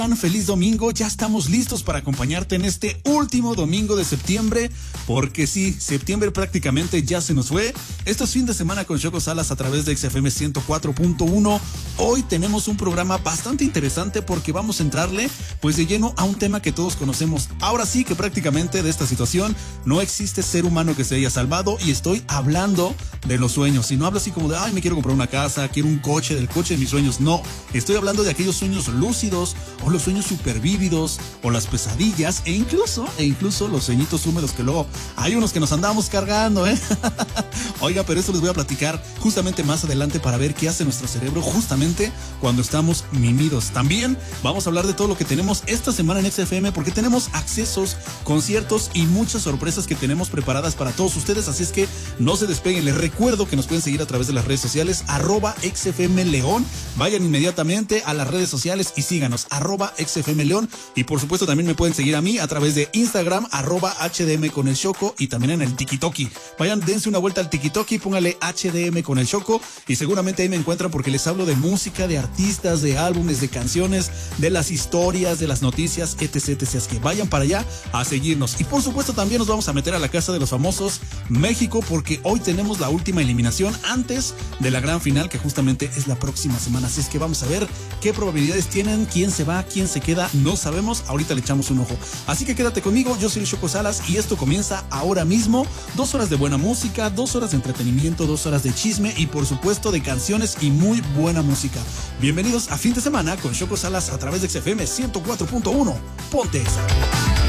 Feliz domingo, ya estamos listos para acompañarte en este último domingo de septiembre, porque sí, septiembre prácticamente ya se nos fue. Esto es fin de semana con Choco Salas a través de XFM 104.1. Hoy tenemos un programa bastante interesante porque vamos a entrarle pues de lleno a un tema que todos conocemos. Ahora sí que prácticamente de esta situación no existe ser humano que se haya salvado, y estoy hablando de los sueños. Y no hablo así como de, ay, me quiero comprar una casa, quiero un coche, del coche de mis sueños. No, estoy hablando de aquellos sueños lúcidos, o los sueños supervívidos, o las pesadillas, e incluso los sueñitos húmedos que luego hay unos que nos andamos cargando, Oiga, pero esto les voy a platicar justamente más adelante para ver qué hace nuestro cerebro justamente cuando estamos mimidos. También vamos a hablar de todo lo que tenemos esta semana en XFM, porque tenemos accesos, conciertos y muchas sorpresas que tenemos preparadas para todos ustedes, así es que no se despeguen. Les recuerdo que nos pueden seguir a través de las redes sociales, @XFM León. Vayan inmediatamente a las redes sociales y síganos, @XFM León. Y por supuesto también me pueden seguir a mí a través de Instagram, @HDM con el Choco, y también en el TikTok. Vayan, dense una vuelta al TikTok y póngale HDM con el Choco, y seguramente ahí me encuentran, porque les hablo de música, de artistas, de álbumes, de canciones, de las historias, de las noticias, etc. Así que vayan para allá a seguirnos. Y por supuesto también nos vamos a meter a la Casa de los Famosos México, porque hoy tenemos la última eliminación antes de la gran final, que justamente es la próxima semana. Así es que vamos a ver qué probabilidades tienen, quién se va, quién se queda, no sabemos. Ahorita le echamos un ojo. Así que quédate conmigo, yo soy el Choco Salas y esto comienza ahora mismo. 2 horas de buena música, 2 horas de entretenimiento, 2 horas de chisme y por supuesto de canciones y muy buena música. Bienvenidos a fin de semana con Choco Salas a través de XFM 104.1. Ponte esa.